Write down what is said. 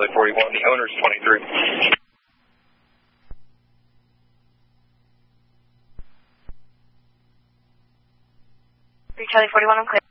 Charlie 41. The owner's 23. Charlie 41, I'm clear.